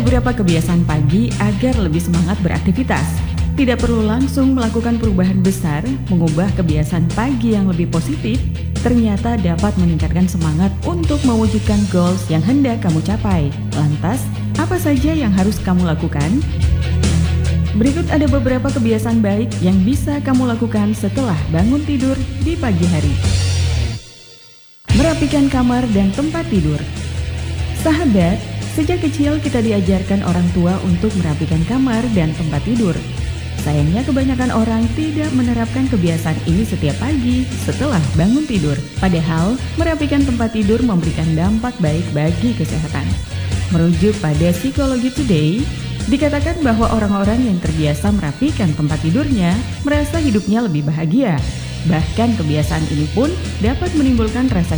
Beberapa kebiasaan pagi agar lebih semangat beraktivitas. Tidak perlu langsung melakukan perubahan besar, mengubah kebiasaan pagi yang lebih positif ternyata dapat meningkatkan semangat untuk mewujudkan goals yang hendak kamu capai. Lantas, apa saja yang harus kamu lakukan? Berikut ada beberapa kebiasaan baik yang bisa kamu lakukan setelah bangun tidur di pagi hari. Merapikan kamar dan tempat tidur. Sahabat, sejak kecil kita diajarkan orang tua untuk merapikan kamar dan tempat tidur. Sayangnya kebanyakan orang tidak menerapkan kebiasaan ini setiap pagi setelah bangun tidur. Padahal, merapikan tempat tidur memberikan dampak baik bagi kesehatan. Merujuk pada Psikologi Today, dikatakan bahwa orang-orang yang terbiasa merapikan tempat tidurnya merasa hidupnya lebih bahagia. Bahkan kebiasaan ini pun dapat menimbulkan rasa